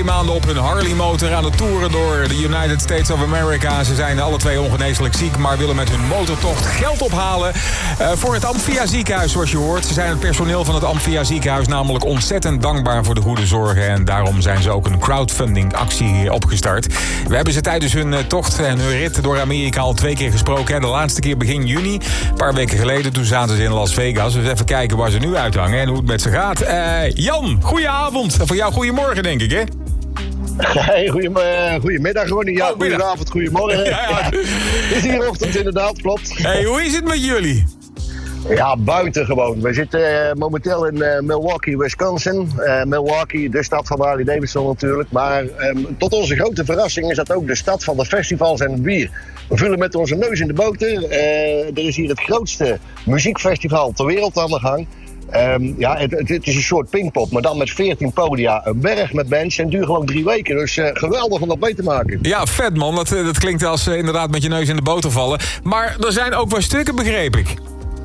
maanden op hun Harley-motor aan het toeren door de United States of America. Ze zijn alle twee ongeneeslijk ziek, maar willen met hun motortocht geld ophalen voor het Amphia ziekenhuis, zoals je hoort. Ze zijn het personeel van het Amphia ziekenhuis namelijk ontzettend dankbaar voor de goede zorgen. En daarom zijn ze ook een crowdfunding-actie opgestart. We hebben ze tijdens hun tocht en hun rit door Amerika al 2 keer gesproken. De laatste keer begin juni, een paar weken geleden. Toen zaten ze in Las Vegas. Dus even kijken waar ze nu uithangen en hoe het met ze gaat. Jan, goedenavond. Voor jou goedemorgen, denk ik, hè? Hey, goedemiddag, Ronnie. Ja, goedenavond, goedemorgen. Ja. Het is hier ochtend inderdaad, klopt. Hey, hoe is het met jullie? Ja, buiten gewoon. We zitten momenteel in Milwaukee, Wisconsin. Milwaukee, de stad van Harley Davidson natuurlijk. Maar tot onze grote verrassing is dat ook de stad van de festivals en het bier. We vullen met onze neus in de boter. Er is hier het grootste muziekfestival ter wereld aan de gang. Het is een soort Pinkpop, maar dan met 14 podia. Een berg met bands en het duurt gewoon 3 weken. Dus geweldig om dat mee te maken. Ja, vet man. Dat klinkt als inderdaad met je neus in de boter vallen. Maar er zijn ook wel stukken, begreep ik.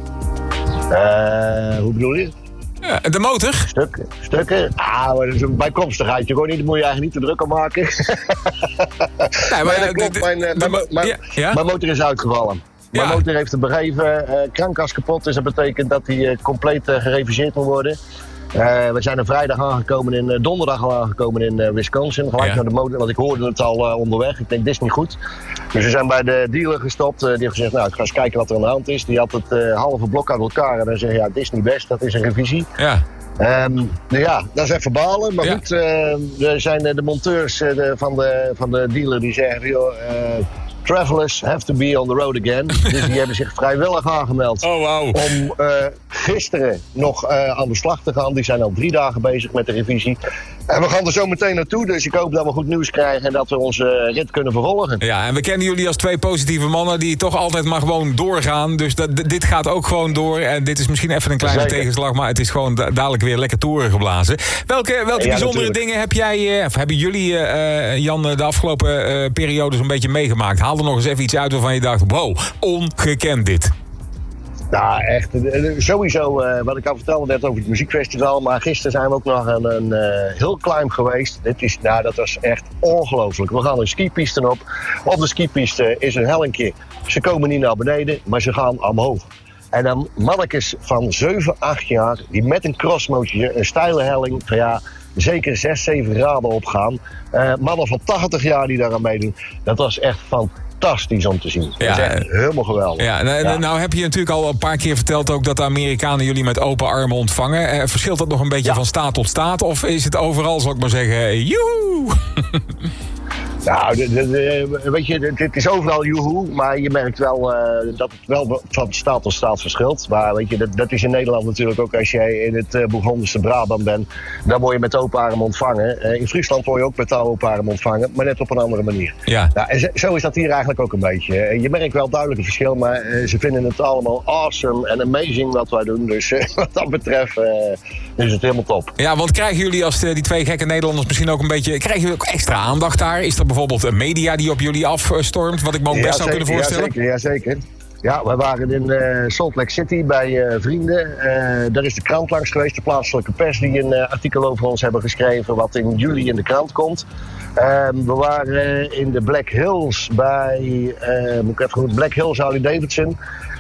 Hoe bedoel je? Ja, de motor? Stukken? Ah, dat is een bijkomstigheidje. Gewoon niet, daar moet je eigenlijk niet te druk om maken. Nee, maar dat klopt. Mijn motor is uitgevallen. Mijn motor heeft een begeven krankas kapot. Dus dat betekent dat hij compleet gereviseerd moet worden. We zijn er donderdag al aangekomen in Wisconsin. Gelijk naar de motor, want ik hoorde het al onderweg. Ik denk, dit is niet goed. Dus we zijn bij de dealer gestopt. Die heeft gezegd, nou, ik ga eens kijken wat er aan de hand is. Die had het halve blok uit elkaar. En dan zei ja, dit is niet best, dat is een revisie. Ja. Dat is even balen. Maar goed, er zijn de monteurs van de dealer die zeggen, joh, travelers have to be on the road again. Dus die hebben zich vrijwillig aangemeld om gisteren nog aan de slag te gaan. Die zijn al 3 dagen bezig met de revisie. En we gaan er zo meteen naartoe, dus ik hoop dat we goed nieuws krijgen en dat we onze rit kunnen vervolgen. Ja, en we kennen jullie als 2 positieve mannen die toch altijd maar gewoon doorgaan. Dus dit gaat ook gewoon door. En dit is misschien even een kleine tegenslag, maar het is gewoon dadelijk weer lekker toeren geblazen. Welke bijzondere natuurlijk. Dingen hebben jullie, Jan, de afgelopen periode zo'n beetje meegemaakt? Haal er nog eens even iets uit waarvan je dacht, wow, ongekend dit. Nou, echt. Sowieso, wat ik al vertelde net over het muziekfestival. Maar gisteren zijn we ook nog aan een heel climb geweest. Dat was echt ongelooflijk. We gaan een skipiste op. Op de skipiste is een hellinkje. Ze komen niet naar beneden, maar ze gaan omhoog. En dan mannetjes van 7, 8 jaar, die met een crossmootje, een steile helling van zeker 6, 7 graden opgaan. Mannen van 80 jaar die daar aan meedoen. Dat was echt fantastisch om te zien. Ja, dat is echt helemaal geweldig. Ja, nou heb je natuurlijk al een paar keer verteld ook dat de Amerikanen jullie met open armen ontvangen. Verschilt dat nog een beetje van staat tot staat? Of is het overal, zal ik maar zeggen, joehoe? Nou, weet je, het is overal joehoe, maar je merkt wel dat het wel van staat tot staat verschilt. Maar weet je, dat is in Nederland natuurlijk ook als jij in het Bourgondische Brabant bent, dan word je met open armen ontvangen. In Friesland word je ook met open armen ontvangen, maar net op een andere manier. Ja. Nou, en zo is dat hier eigenlijk ook een beetje. Je merkt wel duidelijk een verschil, maar ze vinden het allemaal awesome en amazing wat wij doen. Dus wat dat betreft is het helemaal top. Ja, want krijgen jullie als die 2 gekke Nederlanders misschien ook een beetje, krijgen jullie ook extra aandacht daar? Is er bijvoorbeeld een media die op jullie afstormt, wat ik me ook best zou kunnen voorstellen? Ja, zeker. Ja, we waren in Salt Lake City bij vrienden. Daar is de krant langs geweest, de plaatselijke pers, die een artikel over ons hebben geschreven, wat in juli in de krant komt. We waren in de Black Hills bij Black Hills Harley Davidson.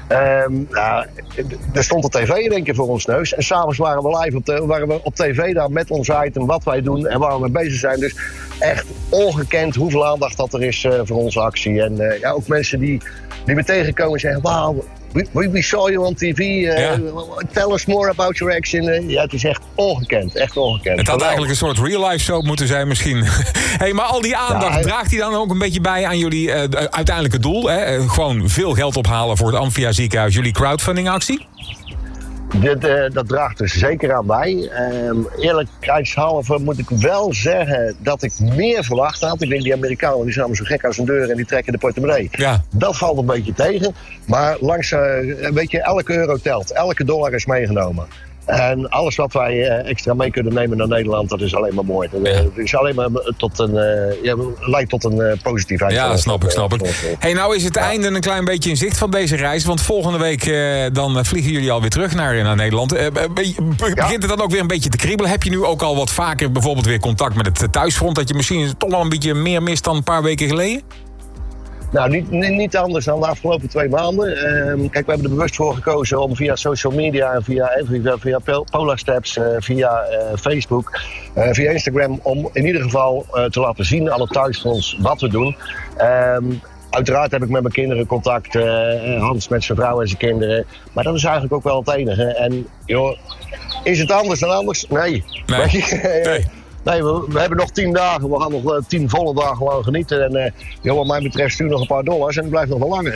Er stond een tv denk ik voor ons neus. En s'avonds waren we live op tv daar met ons item, wat wij doen en waar we mee bezig zijn. Dus echt ongekend hoeveel aandacht dat er is voor onze actie. En ook mensen die me tegenkomen zeggen, wauw, we saw you on TV. Tell us more about your action. Het is echt ongekend. Echt ongekend. Het had eigenlijk een soort real-life soap moeten zijn misschien. Hey, maar al die aandacht, draagt die dan ook een beetje bij aan jullie uiteindelijke doel? Hè? Gewoon veel geld ophalen voor het Amphia ziekenhuis. Jullie crowdfunding actie? Dat draagt er zeker aan bij. Eerlijkheidshalve moet ik wel zeggen dat ik meer verwacht had. Ik denk die Amerikanen die zijn zo gek als een deur en die trekken de portemonnee. Ja. Dat valt een beetje tegen. Maar langs, weet je, elke euro telt. Elke dollar is meegenomen. En alles wat wij extra mee kunnen nemen naar Nederland, dat is alleen maar mooi. Het is alleen maar leidt tot een positiviteit. Ja, snap ik. Hey, nou is het einde een klein beetje in zicht van deze reis. Want volgende week dan vliegen jullie alweer terug naar Nederland. Begint het dan ook weer een beetje te kriebelen? Heb je nu ook al wat vaker bijvoorbeeld weer contact met het thuisfront? Dat je misschien toch wel een beetje meer mist dan een paar weken geleden? Nou, niet anders dan de afgelopen 2 maanden. Kijk, we hebben er bewust voor gekozen om via social media en via Polarsteps, via Facebook, via Instagram, om in ieder geval te laten zien aan het thuisfront wat we doen. Uiteraard heb ik met mijn kinderen contact, Hans met zijn vrouw en zijn kinderen. Maar dat is eigenlijk ook wel het enige. En joh, is het anders dan anders? Nee. Nee, we hebben nog 10 dagen. We gaan nog 10 volle dagen lang genieten. En wat mij betreft stuur nog een paar dollars en het blijft nog wel langer.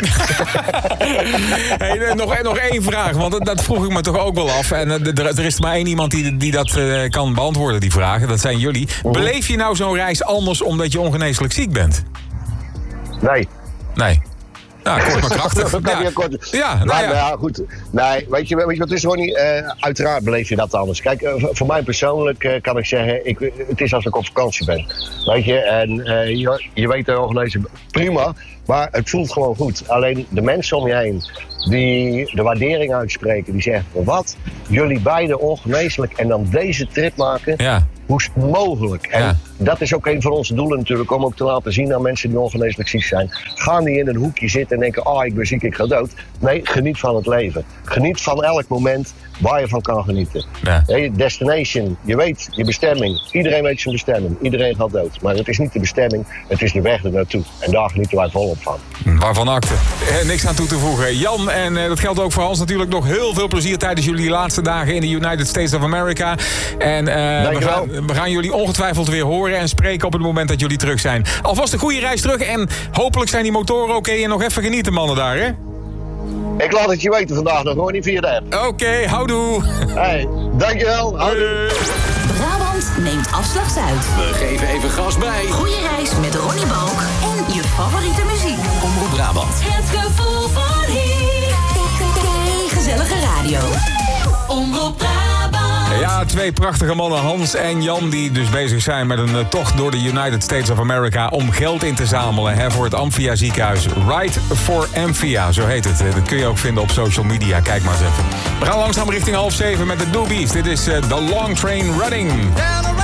Hey, nog één vraag, want dat vroeg ik me toch ook wel af. En er is maar één iemand die dat kan beantwoorden, die vragen. Dat zijn jullie. Beleef je nou zo'n reis anders omdat je ongeneeslijk ziek bent? Nee. Nou, kort maar krachtig. Goed. Nee, weet je wat het is, Ronnie? Uiteraard beleef je dat anders. Kijk, voor mij persoonlijk kan ik zeggen, het is alsof ik op vakantie ben. Weet je, en je weet de organisatie prima, maar het voelt gewoon goed. Alleen de mensen om je heen die de waardering uitspreken, die zeggen, wat? Jullie beiden ongeneeslijk en dan deze trip maken? Ja. Hoe is het mogelijk? En dat is ook een van onze doelen natuurlijk, om ook te laten zien aan mensen die ongeneeslijk ziek zijn. Gaan die in een hoekje zitten en denken, ik ben ziek, ik ga dood. Nee, geniet van het leven. Geniet van elk moment waar je van kan genieten. Ja. Destination, je weet je bestemming. Iedereen weet zijn bestemming. Iedereen gaat dood. Maar het is niet de bestemming, het is de weg er naartoe. En daar genieten wij volop van. Waarvan akte. Niks aan toe te voegen. Jan, en dat geldt ook voor Hans natuurlijk, nog heel veel plezier tijdens jullie laatste dagen in de United States of America. En we gaan jullie ongetwijfeld weer horen en spreken op het moment dat jullie terug zijn. Alvast een goede reis terug en hopelijk zijn die motoren oké en nog even genieten, mannen daar, hè? Ik laat het je weten vandaag nog, hoor, niet via de app. Oké, houdoe. Hey, dankjewel. Houdoe. Brabant neemt afslag Zuid. We geven even gas bij. Goeie reis met Ronnie Balk en je favoriete muziek. Omroep Brabant. Het gevoel van hier. Gezellige radio. Omroep Brabant. Ja, 2 prachtige mannen, Hans en Jan, die dus bezig zijn met een tocht door de United States of America om geld in te zamelen voor het Amphia ziekenhuis. Ride for Amphia, zo heet het. Dat kun je ook vinden op social media. Kijk maar eens even. We gaan langzaam richting 6:30 met de Doobies. Dit is The Long Train Running.